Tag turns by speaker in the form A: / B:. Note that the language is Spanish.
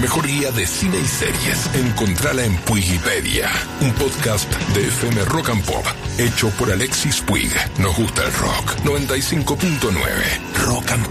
A: mejor guía de cine y series. Encontrala en Puigipedia, un podcast de FM Rock and Pop, hecho por Alexis Puig. Nos gusta el rock. 95.9 Rock and Pop.